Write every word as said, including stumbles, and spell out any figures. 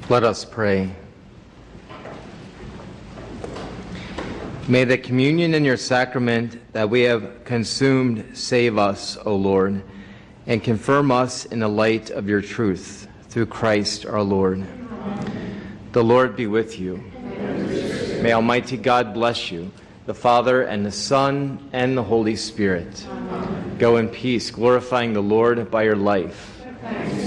Let us pray. May the communion in your sacrament that we have consumed save us, O Lord, and confirm us in the light of your truth, through Christ our Lord. Amen. The Lord be with you. May Almighty God bless you, the Father and the Son and the Holy Spirit. Amen. Go in peace, glorifying the Lord by your life. Thanks